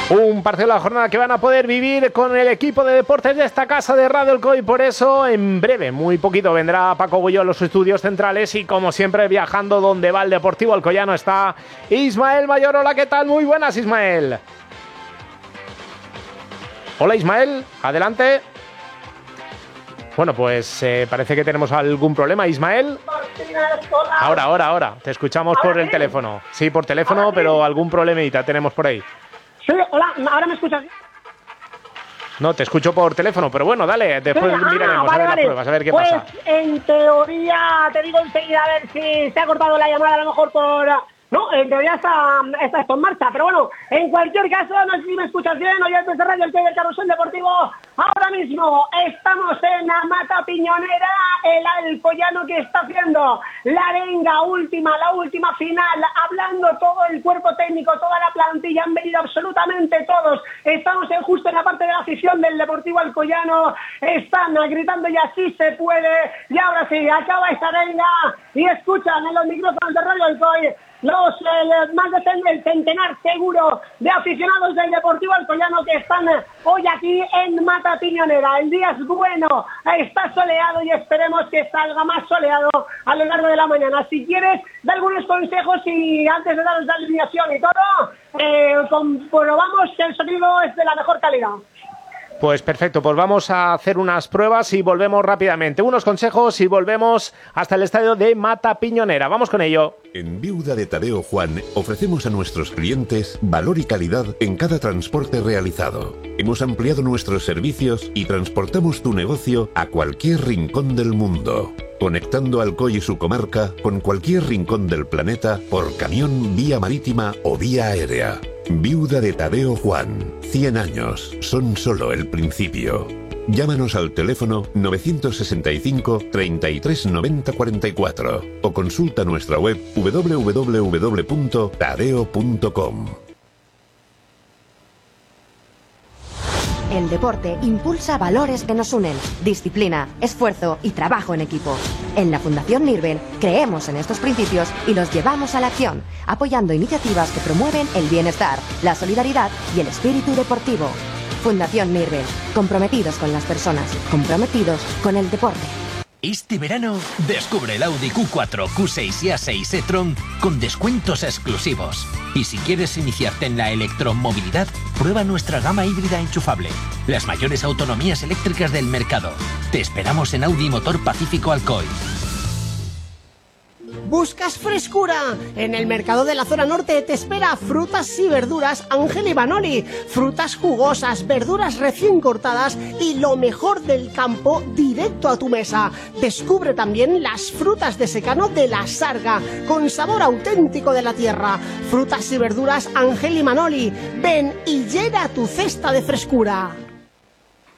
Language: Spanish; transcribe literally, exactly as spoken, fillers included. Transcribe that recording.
Un partido de la jornada que van a poder vivir con el equipo de deportes de esta casa de Radio Alcoy. Por eso, en breve, muy poquito, vendrá Paco Gullo a los estudios centrales y, como siempre, viajando donde va el Deportivo Alcoyano, está Ismael Mayor. Hola, ¿qué tal? Muy buenas, Ismael. Hola, Ismael, adelante. Bueno, pues eh, parece que tenemos algún problema, Ismael. Ahora, ahora, ahora. Te escuchamos por el teléfono. Sí, por teléfono, pero algún problemita tenemos por ahí. Sí, hola, ¿ahora me escuchas? No, te escucho por teléfono, pero bueno, dale, después sí, miraremos ah, vale, a ver vale. las pruebas, a ver qué pues, pasa. Pues en teoría, te digo enseguida a ver si se ha cortado la llamada, a lo mejor por... No, en teoría está, está esto en marcha, pero bueno, en cualquier caso, no sé si me escuchas bien, oyentes de Radio Alcoy del Carrusel Deportivo. Ahora mismo estamos en la Mata Piñonera, el alcoyano que está haciendo la arenga última, la última final, hablando todo el cuerpo técnico, toda la plantilla, han venido absolutamente todos. Estamos en, justo en la parte de la afición del Deportivo Alcoyano, están gritando y así se puede, y ahora sí, acaba esta arenga y escuchan en los micrófonos de Radio Alcoy los eh, más de el centenar seguro de aficionados del Deportivo Alcoyano que están eh, hoy aquí en Mata Piñonera. El día es bueno, está soleado y esperemos que salga más soleado a lo largo de la mañana. Si quieres, da algunos consejos y antes de daros la alineación y todo, eh, comprobamos que el sonido es de la mejor calidad. Pues perfecto, pues vamos a hacer unas pruebas y volvemos rápidamente. Unos consejos y volvemos hasta el estadio de Mata Piñonera. Vamos con ello. En Viuda de Tadeo Juan ofrecemos a nuestros clientes valor y calidad en cada transporte realizado. Hemos ampliado nuestros servicios y transportamos tu negocio a cualquier rincón del mundo, conectando Alcoy y su comarca con cualquier rincón del planeta por camión, vía marítima o vía aérea. Viuda de Tadeo Juan. cien años son solo el principio. Llámanos al teléfono novecientos sesenta y cinco, treinta y tres, noventa, cuarenta y cuatro o consulta nuestra web doble u doble u doble u punto tadeo punto com. El deporte impulsa valores que nos unen: disciplina, esfuerzo y trabajo en equipo. En la Fundación Nirben creemos en estos principios y los llevamos a la acción, apoyando iniciativas que promueven el bienestar, la solidaridad y el espíritu deportivo. Fundación Nirben, comprometidos con las personas, comprometidos con el deporte. Este verano, descubre el Audi Q cuatro, Q seis y A seis e-tron con descuentos exclusivos. Y si quieres iniciarte en la electromovilidad, prueba nuestra gama híbrida enchufable. Las mayores autonomías eléctricas del mercado. Te esperamos en Audi Motor Pacífico Alcoy. ¿Buscas frescura? En el mercado de la zona norte te espera Frutas y Verduras Ángel y Manoli. Frutas jugosas, verduras recién cortadas y lo mejor del campo directo a tu mesa. Descubre también las frutas de secano de la Sarga, con sabor auténtico de la tierra. Frutas y Verduras Ángel y Manoli. Ven y llena tu cesta de frescura.